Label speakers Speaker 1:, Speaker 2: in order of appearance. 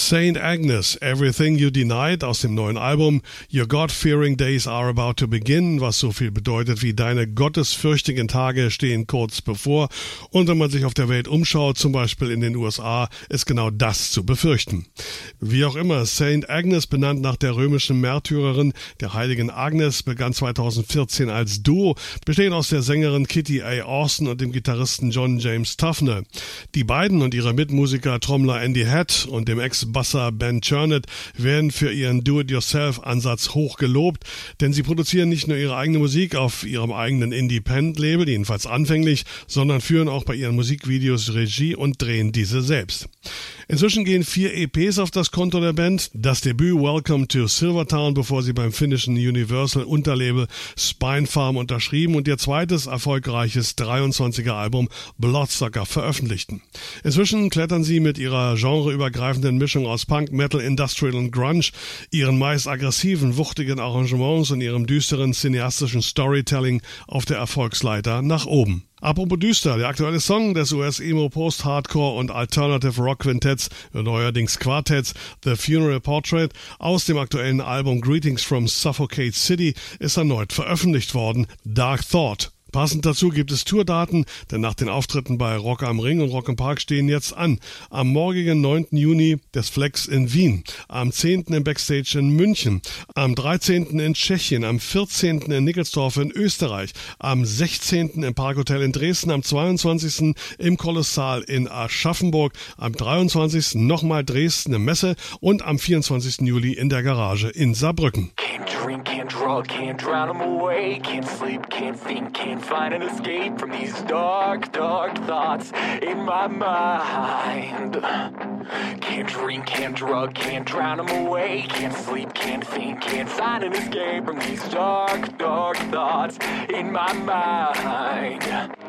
Speaker 1: Saint Agnes, Everything You Denied aus dem neuen Album Your God-Fearing Days Are About to Begin, was so viel bedeutet wie deine gottesfürchtigen Tage stehen kurz bevor. Und wenn man sich auf der Welt umschaut, zum Beispiel in den USA, ist genau das zu befürchten. Wie auch immer, Saint Agnes, benannt nach der römischen Märtyrerin, der heiligen Agnes, begann 2014 als Duo, bestehend aus der Sängerin Kitty A. Austin und dem Gitarristen John James Tufner. Die beiden und ihre Mitmusiker Trommler Andy Head und dem Ex-Basser Ben Chernett werden für ihren Do-it-yourself-Ansatz hoch gelobt, denn sie produzieren nicht nur ihre eigene Musik auf ihrem eigenen Independent-Label, jedenfalls anfänglich, sondern führen auch bei ihren Musikvideos Regie und drehen diese selbst. Inzwischen gehen 4 EPs auf das Konto der Band. Das Debüt Welcome to Silvertown, bevor sie beim finnischen Universal-Unterlabel Spinefarm unterschrieben und ihr zweites erfolgreiches 23er Album Bloodsucker veröffentlichten. Inzwischen klettern sie mit ihrer genreübergreifenden Mischung aus Punk, Metal, Industrial und Grunge, ihren meist aggressiven, wuchtigen Arrangements und ihrem düsteren cineastischen Storytelling auf der Erfolgsleiter nach oben. Apropos düster, der aktuelle Song des US-Emo, Post-Hardcore und Alternative Rock Quintetts, neuerdings Quartetts, The Funeral Portrait, aus dem aktuellen Album Greetings from Suffocate City, ist erneut veröffentlicht worden, Dark Thought. Passend dazu gibt es Tourdaten, denn nach den Auftritten bei Rock am Ring und Rock im Park stehen jetzt an. Am morgigen 9. Juni des Flex in Wien, am 10. im Backstage in München, am 13. in Tschechien, am 14. in Nickelsdorf in Österreich, am 16. im Parkhotel in Dresden, am 22. im Kolossal in Aschaffenburg, am 23. nochmal Dresden im Messe und am 24. Juli in der Garage in Saarbrücken.
Speaker 2: Can't drink, can't drug, can't drown them away. Can't sleep, can't think, can't find an escape from these dark, dark thoughts in my mind. Can't drink, can't drug, can't drown them away. Can't sleep, can't think, can't find an escape from these dark, dark thoughts in my mind.